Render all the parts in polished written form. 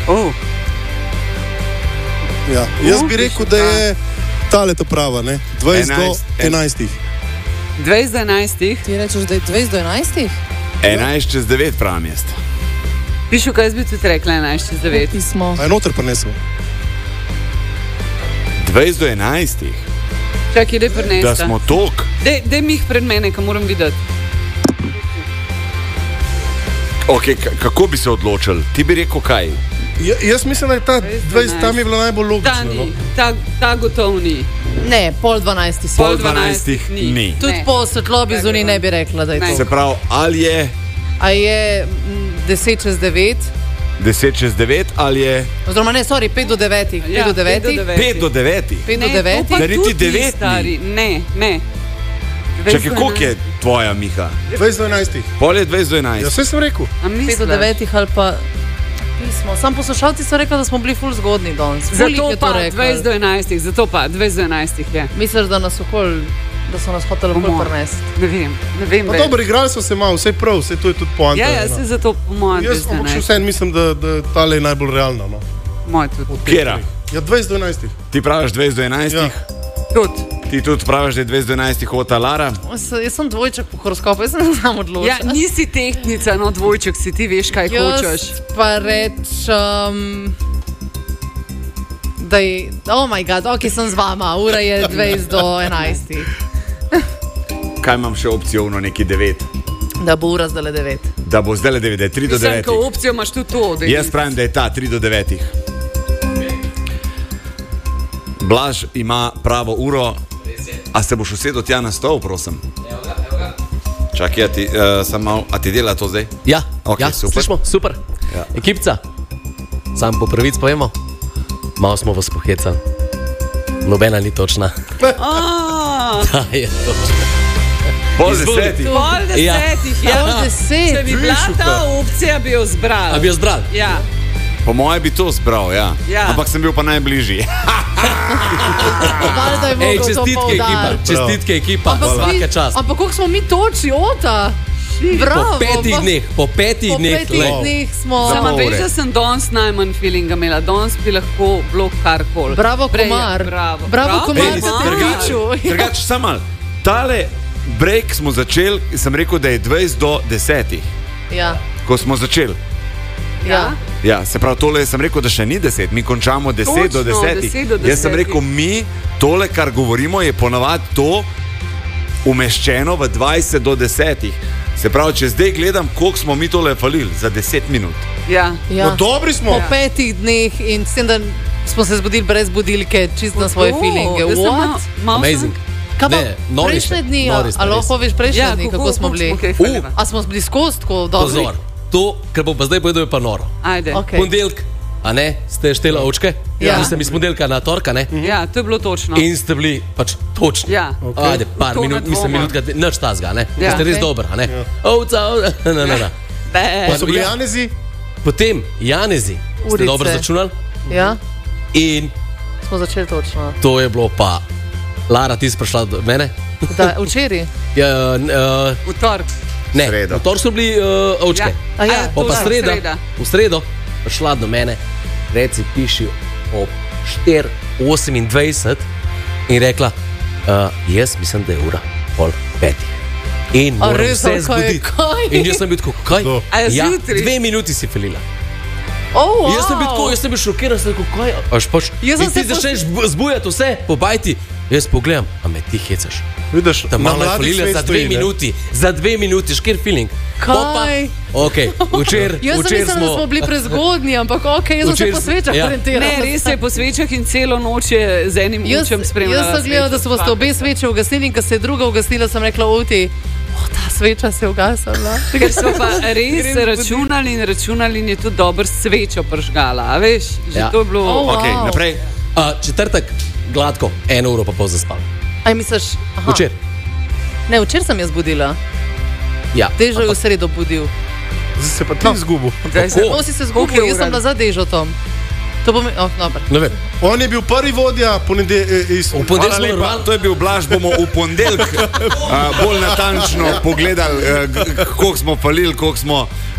Ja. Jaz bi rekel, da je tale to prava, ne? 20 do 11. 20 do 11. Ti rečeš, da je 20 do 11? 11 čez 9 prava mesta. Pišu, kaj jaz bi tudi rekla 11 čez 9. Pismo. A je noter prinesel? 20 do 11. Čakaj, da prinesta. Da smo tok. Daj mi jih pred mene, kaj moram videti. Ok, kako bi se odločil? Ti bi rekel kaj? Jaz mislim, da je ta 20 tam je bilo najbolj logično. Ta gotov ni. Ne, pol 12 si. Pol 12 ni. Tudi po svetlobi zunaj ne bi rekla, da je to. Se pravi, ali je... A je 10 čez 9? 10 čez 9 ali je... Oziroma ne, sorry, 5 do 9. 5 do 9. 5 do 9. 5 do 9. Ne, to pa Da niti tudi 9 stari. Ne. Čakaj, koliko je tvoja, Miha? 20 do 11. Pol je 20 do 11. Ja, vse sem rekel. 5 do 9 ali pa... Pismo. Sam poslušalci so rekli, da smo bili ful zgodni danes. Zato pa 20 do 11. Zato pa 20 do 11 je. Misliš, da nas okol... Da so nas hoteli bolj prenesti. Ne vem. No, dobro, igrali so se malo, vse prav, vse to je tudi poanta. Ja, se zato po mojem. Jaz še vsem mislim, da tale je najbolj realna. No. Moj tudi. Kjera? Ja, 20 do 11. Ti praviš 20 do 11? Ja. Tudi. Ti tudi praviš, da je 20 do 11 hota Lara? Jaz sem dvojček po horoskopu, jaz se ne znam odločiti. Ja, nisi tehtnica, no dvojček si, ti veš, kaj hočeš. Jaz pa rečem... Da je... Oh my god, ok, sem z vama, ura je 20 do 11. Kaj imam še opcijo, neki 9? Da bo ura zdaj 9. Da bo zdaj 9, da je 3 do 9. Mislim, ko opcijo imaš tudi to. Jaz pravim, da je ta 3 do 9. Blaž ima pravo uro. A se boš usedel tja na stol, prosim? Čakaj, a ti dela to zdaj? Ja, Ok, ja, super. slišimo, super. Ja. Ekipca, sam po pravic povemo, malo smo vas pohecali. Nobena ni točna. Ta je točna. Pol 10. Pol 10, ja. Pol 10. Če bi bila ta opcija, bi jo zbral. A bi jo zbral? Ja. Po moje bi to zbral, ja. Ampak sem bil pa najbližji. Ej, čestitke ekipa, svaka čast. Ampak koliko smo mi točni, Ota? Bravo. Po petih dneh smo. Sama veš, da sem danes najmanj feelinga imela. Danes bi lahko bilo karkoli. Bravo, Komar. Bravo, Komar, da te priču. Drugače, samo malo. Tale break smo začeli, sem rekel, da je 20 do 10. Ja. Ko smo začeli. Ja, se pravi, tole sem rekel, da še ni 10, mi končamo 10 do 10. Jaz sem rekel, mi, tole, kar govorimo, je ponavadi to umeščeno v 20 do 10. Se pravi, če zdaj gledam, koliko smo mi tole falili za 10 minut. Ja. No, dobri smo. Po 5 dneh in s tem, da smo se zbudili brez budilke, čist na svoje feelinge. What? Amazing. Kaj pa prejšnje dni, ali lahko veš prejšnje dni, kako smo bili? A smo bili skozi tako dobri? Pozor, to, kar bo pa zdaj povedal, je pa noro. Ajde. Ponedeljek, a ne, ste štela očke? Ja. Mislim, iz ponedeljka na torka, ne? Ja, to je bilo točno. In ste bili pač točni. Ja. Ajde, par minut, mislim, minutka, nič tazga, ne? Ja. Ste res dober, a ne? Ovca, ne. Pa so bili Janezi? Potem Janezi, ste dobro začunali? Ja. In smo začeli točno. To je bilo pa... Lara, ti si prišla do mene? Da, včeraj? V tork. Ne, v tork so bili ovčke. Ja, pa v sredo prišla do mene, reci, piši ob 4:28 in rekla, jaz mislim, da je ura 4:30. In moram se zbuditi. In jaz sem bil tako, kaj? Ja, 2 minuti si felila. Jaz sem bil šokiran, sem rekel, kaj? Až pač, in ti začneš zbujati vse, pobajti. Jaz pogledam, a me ti hecaš. Vidiš, da malo je falila za 2 minuti. Za 2 minuti, škir feeling. Kaj? Ok, včer jaz mislim, da smo bili prezgodni, ampak ok, jaz sem se po svečah orientirala. Ne, res je po svečah in celo noč je z enim učem spremljala. Jaz sem gledala, da so ste obe sveče ugasnili in ko se je druga ugasnila, sem rekla, Oti, ta sveča se je ugasala. Ker smo pa res računali in je tudi dobro svečo pržgala, a veš, že to je bilo... Ok, naprej. Četrtek, gladko, 1 uro pa pol zaspal. Aj misliš? Včer. Ne, včer sem jaz budila. Ja. Dežo je v sredo budil. Zdaj se pa ti izgubil. Kako si se izgubil? Jaz sem bila za Dežotom. To bo mi... dobro. Ne vem. On je bil prvi vodja V ponedeljek, to je bil Blaž, bomo v ponedeljek bolj natančno pogledali, koliko smo falili, koliko smo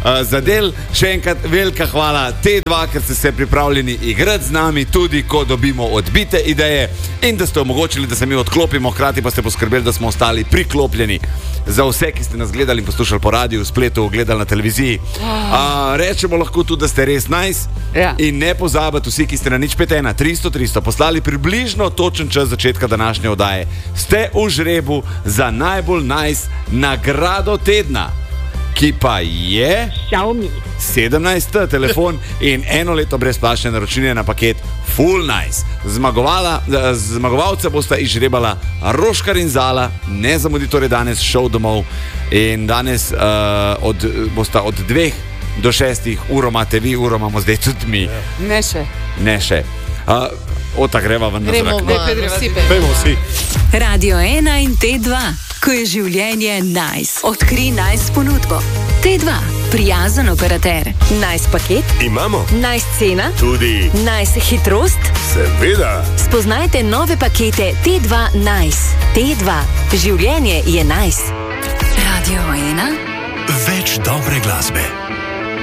zadel. Še enkrat velika hvala T2, ker ste se pripravljeni igrati z nami, tudi ko dobimo odbite ideje in da ste omogočili, da se mi odklopimo, hkrati pa ste poskrbeli, da smo ostali priklopljeni. Za vse, ki ste nas gledali in poslušali po radiju, spletu, gledali na televiziji. Rečemo lahko tudi, da ste res nice. In ne pozabite vsi, ki ste na 051 300 poslali približno točen čas začetka današnje oddaje. Ste v žrebu za najbolj nice nagrado tedna, ki pa je Xiaomi 17. telefon in 1 leto brezplačne naročnine na paket Full Nice. Zmagovalca bosta izžrebala Roškar in Zala. Ne zamudi torej danes šov domov in danes bosta od 2 do 6 uro imate vi, uro imamo zdaj tudi mi. Ne še. Ota greva ven na zrak. Pejmo vsi. Radio 1 in T2, ko je življenje nice. Odkri nice ponudbo. T2, prijazen operater. Nice paket? Imamo. Nice cena? Tudi. Nice hitrost? Seveda. Spoznajte nove pakete T2 Nice. T2, življenje je nice. Radio 1. Več dobre glasbe.